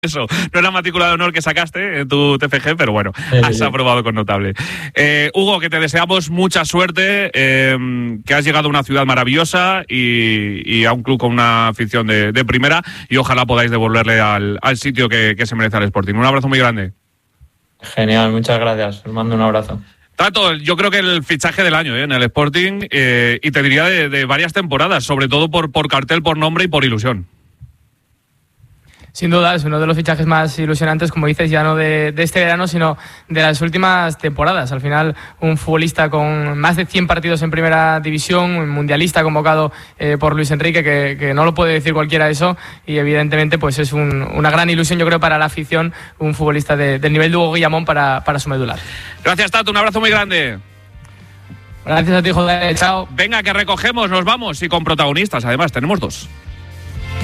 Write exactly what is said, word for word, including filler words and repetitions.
Eso, no es la matrícula de honor que sacaste en tu T F G, pero bueno, sí, has sí. aprobado con notable. Eh, Hugo, que te deseamos mucha suerte, eh, que has llegado a una ciudad maravillosa y, y a un club con una afición de, de primera, y ojalá podáis devolverle al, al sitio que, que se merece al Sporting. Un abrazo muy grande. Genial, muchas gracias. Os mando un abrazo. Tato, yo creo que el fichaje del año, ¿eh? En el Sporting, eh, y te diría de, de varias temporadas, sobre todo por, por cartel, por nombre y por ilusión. Sin duda, es uno de los fichajes más ilusionantes, como dices, ya no de, de este verano, sino de las últimas temporadas. Al final, un futbolista con más de cien partidos en primera división, un mundialista convocado eh, por Luis Enrique, que, que no lo puede decir cualquiera eso, y evidentemente pues es un, una gran ilusión, yo creo, para la afición, un futbolista de, del nivel de Hugo Guillamón para, para su medular. Gracias, Tato, un abrazo muy grande. Gracias a ti, joder, chao. Venga, que recogemos, nos vamos, y con protagonistas, además, tenemos dos.